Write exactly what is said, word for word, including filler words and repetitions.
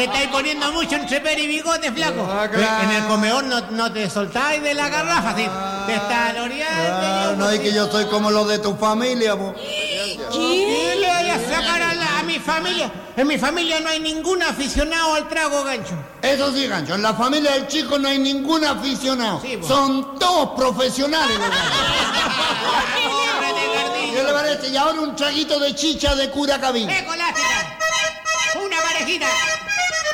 Le estáis poniendo mucho entre peri y bigote, flaco. Ah, claro. En el comedor no, no te soltáis de la garrafa, ¿sí? Te está loreando. Ah, no, es que yo soy como los de tu familia, po. ¿Qué le voy a sacar a, la- a mi familia? En mi familia no hay ningún aficionado al trago, Gancho. Eso sí, Gancho, en la familia del chico no hay ningún aficionado. Sí, po. Son todos profesionales, los Gancho. ¡Córrete, Gardillo! ¿Qué le parece? Y ahora un traguito de chicha de cura cabín. ¡Ecolástica! ¡Una parejita!